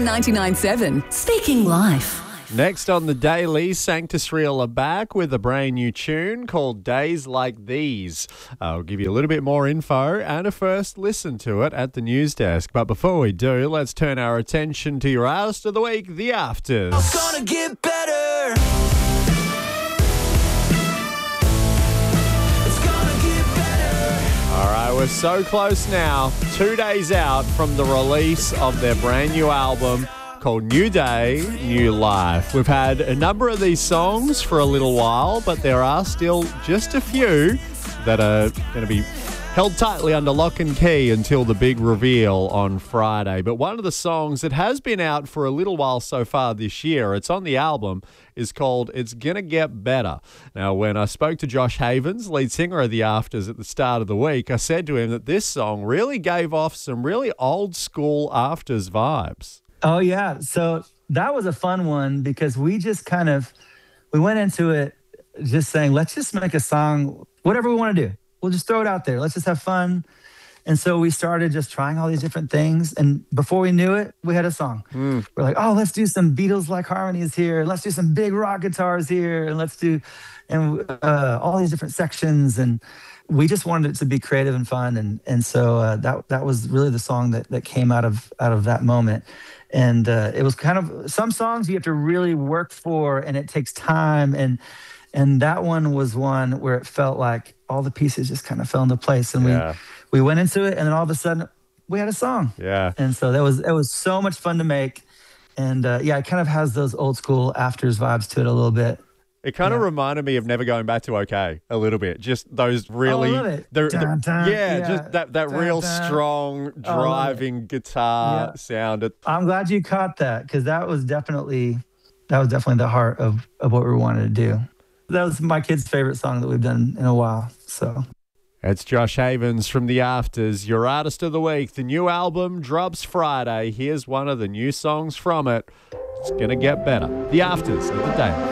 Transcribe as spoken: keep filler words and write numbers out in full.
on ninety-nine point seven, Speaking Life. Next on the Daily, Sanctus Real are back with a brand new tune called Days Like These. I'll give you a little bit more info and a first listen to it at the news desk. But before we do, let's turn our attention to your artist of the week, The Afters. It's gonna get better. It's gonna get better. All right, we're so close now. Two days out from the release of their brand new album called New Day, New Life. We've had a number of these songs for a little while, but there are still just a few that are going to be held tightly under lock and key until the big reveal on Friday. But one of the songs that has been out for a little while so far this year, it's on the album, is called It's Gonna Get Better. Now, when I spoke to Josh Havens, lead singer of The Afters, at the start of the week, I said to him that this song really gave off some really old school Afters vibes. Oh, yeah. So that was a fun one because we just kind of, we went into it just saying, let's just make a song, whatever we want to do. We'll just throw it out there. Let's just have fun. And so we started just trying all these different things. And before we knew it, we had a song. Mm. We're like, oh, let's do some Beatles-like harmonies here. Let's do some big rock guitars here. And let's do and uh, all these different sections. And we just wanted it to be creative and fun. And and so uh, that that was really the song that, that came out of out of that moment. And uh, it was kind of, some songs you have to really work for and it takes time. And and that one was one where it felt like all the pieces just kind of fell into place. And yeah. we, we went into it and then all of a sudden we had a song. Yeah. And so that was, it was so much fun to make. And uh, yeah, it kind of has those old school Afters vibes to it a little bit. It kind yeah. of reminded me of Never Going Back to OK a little bit. Just those really, oh, I love it. The, dun, dun, the, yeah, yeah, just that that dun, real dun. strong driving oh, guitar yeah. sound. It, I'm glad you caught that because that was definitely that was definitely the heart of of what we wanted to do. That was my kid's favorite song that we've done in a while. So. It's Josh Havens from The Afters, your artist of the week. The new album drops Friday. Here's one of the new songs from it. It's gonna get better. The Afters of the Day.